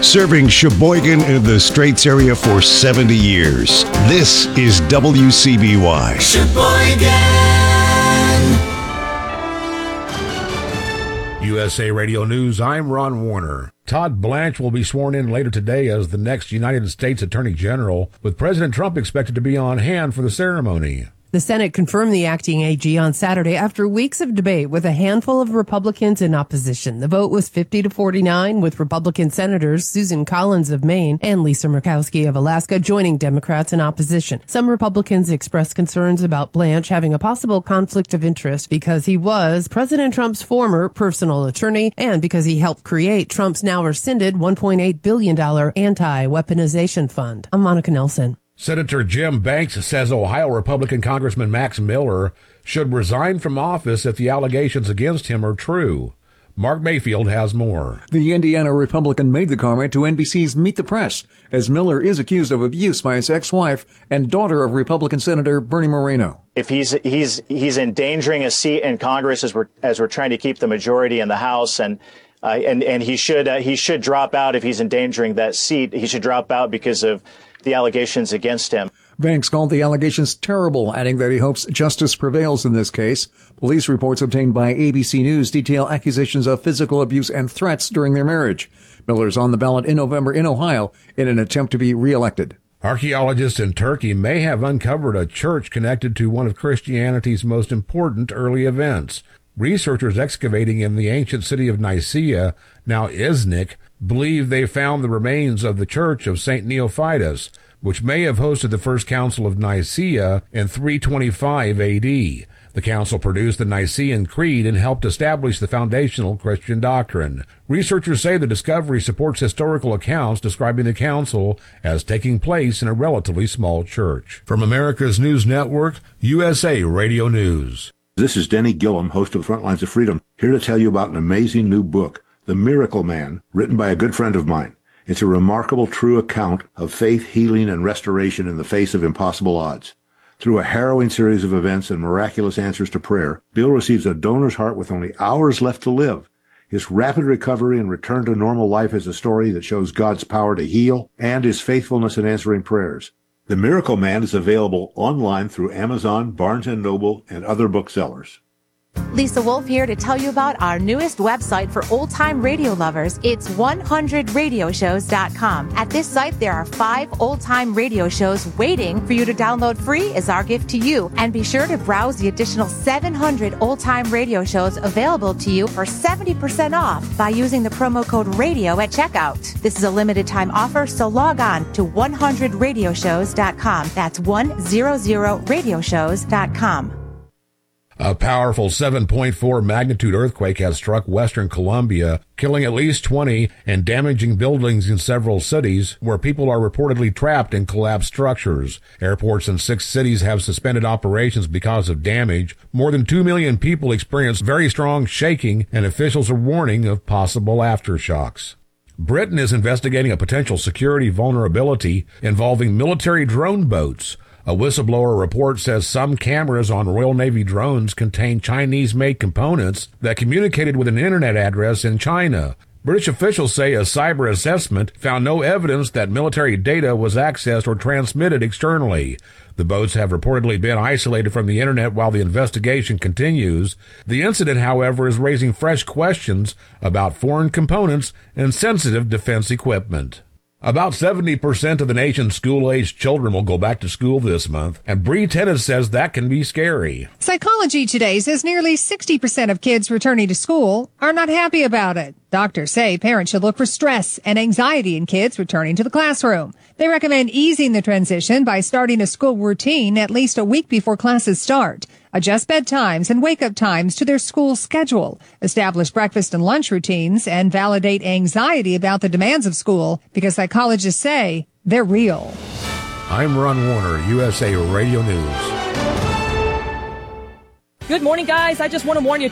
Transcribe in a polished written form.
Serving Sheboygan and the Straits area for 70 years. This is WCBY. Sheboygan. USA Radio News, I'm Ron Warner. Todd Blanche will be sworn in later today as the next United States Attorney General, with President Trump expected to be on hand for the ceremony. The Senate confirmed the acting AG on Saturday after weeks of debate with a handful of Republicans in opposition. The vote was 50-49, with Republican Senators Susan Collins of Maine and Lisa Murkowski of Alaska joining Democrats in opposition. Some Republicans expressed concerns about Blanche having a possible conflict of interest because he was President Trump's former personal attorney and because he helped create Trump's now rescinded $1.8 billion anti-weaponization fund. I'm Monica Nelson. Senator Jim Banks says Ohio Republican Congressman Max Miller should resign from office if the allegations against him are true. Mark Mayfield has more. The Indiana Republican made the comment to NBC's Meet the Press, as Miller is accused of abuse by his ex-wife and daughter of Republican Senator Bernie Moreno. If he's endangering a seat in Congress as we're trying to keep the majority in the House, and he should drop out if he's endangering that seat. He should drop out because of the allegations against him. Banks called the allegations terrible, adding that he hopes justice prevails in this case. Police reports obtained by ABC News detail accusations of physical abuse and threats during their marriage. Miller's on the ballot in November in Ohio in an attempt to be reelected. Archaeologists in Turkey may have uncovered a church connected to one of Christianity's most important early events. Researchers excavating in the ancient city of Nicaea, now Iznik, believe they found the remains of the church of St. Neophytus, which may have hosted the First Council of Nicaea in 325 A.D. The council produced the Nicene Creed and helped establish the foundational Christian doctrine. Researchers say the discovery supports historical accounts describing the council as taking place in a relatively small church. From America's News Network, USA Radio News. This is Denny Gillum, host of Frontlines of Freedom, here to tell you about an amazing new book, The Miracle Man, written by a good friend of mine. It's a remarkable, true account of faith, healing, and restoration in the face of impossible odds. Through a harrowing series of events and miraculous answers to prayer, Bill receives a donor's heart with only hours left to live. His rapid recovery and return to normal life is a story that shows God's power to heal and his faithfulness in answering prayers. The Miracle Man is available online through Amazon, Barnes & Noble, and other booksellers. Lisa Wolf here to tell you about our newest website for old-time radio lovers. It's 100radioshows.com. At this site, there are 5 old-time radio shows waiting for you to download free as our gift to you. And be sure to browse the additional 700 old-time radio shows available to you for 70% off by using the promo code RADIO at checkout. This is a limited-time offer, so log on to 100radioshows.com. That's 100radioshows.com. A powerful 7.4 magnitude earthquake has struck western Colombia, killing at least 20 and damaging buildings in several cities where people are reportedly trapped in collapsed structures. Airports in 6 cities have suspended operations because of damage. More than 2 million people experienced very strong shaking, and officials are warning of possible aftershocks. Britain is investigating a potential security vulnerability involving military drone boats. A whistleblower report says some cameras on Royal Navy drones contain Chinese-made components that communicated with an internet address in China. British officials say a cyber assessment found no evidence that military data was accessed or transmitted externally. The boats have reportedly been isolated from the internet while the investigation continues. The incident, however, is raising fresh questions about foreign components and sensitive defense equipment. About 70% of the nation's school-aged children will go back to school this month, and Bree Tennis says that can be scary. Psychology Today says nearly 60% of kids returning to school are not happy about it. Doctors say parents should look for stress and anxiety in kids returning to the classroom. They recommend easing the transition by starting a school routine at least a week before classes start. Adjust bedtimes and wake-up times to their school schedule. Establish breakfast and lunch routines and validate anxiety about the demands of school because psychologists say they're real. I'm Ron Warner, USA Radio News. Good morning, guys. I just want to warn you,